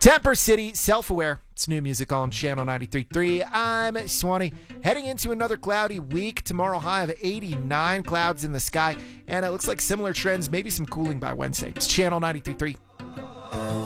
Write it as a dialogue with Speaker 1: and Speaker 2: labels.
Speaker 1: Temper City, Self-Aware. It's new music on Channel 93.3. I'm Swanee. Heading into another cloudy week. Tomorrow, high of 89, clouds in the sky. And it looks like similar trends, maybe some cooling by Wednesday. It's Channel 93.3.